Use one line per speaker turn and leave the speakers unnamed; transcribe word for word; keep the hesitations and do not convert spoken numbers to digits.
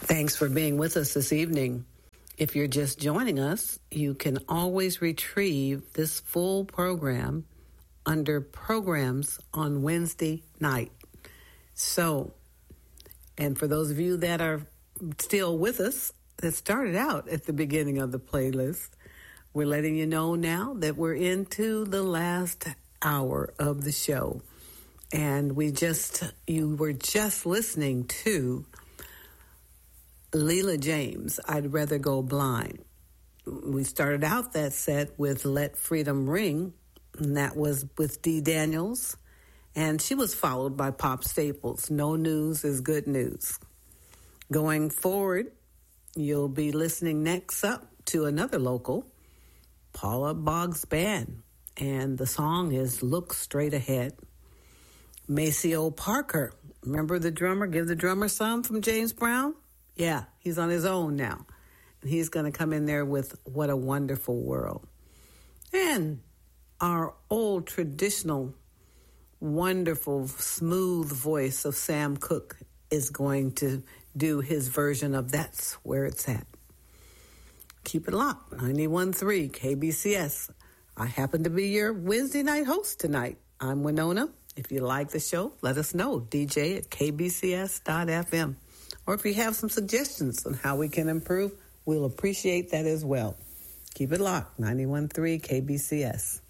Thanks for being with us this evening. If you're just joining us, you can always retrieve this full program under programs on Wednesday night. So, and for those of you that are still with us, that started out at the beginning of the playlist, we're letting you know now that we're into the last hour of the show. And we just, you were just listening to Leela James, I'd Rather Go Blind. We started out that set with Let Freedom Ring, and that was with Dee Daniels, and she was followed by Pop Staples, No News is Good News. Going forward, you'll be listening next up to another local, Paula Boggs Band, and the song is Look Straight Ahead. Maceo Parker, remember the drummer, Give the Drummer Some from James Brown? Yeah, he's on his own now. And he's going to come in there with What a Wonderful World. And our old traditional, wonderful, smooth voice of Sam Cooke is going to do his version of That's Where It's At. Keep it locked, ninety-one point three K B C S. I happen to be your Wednesday night host tonight. I'm Winona. If you like the show, let us know. D J at K B C S dot F M. Or if you have some suggestions on how we can improve, we'll appreciate that as well. Keep it locked, ninety-one point three K B C S.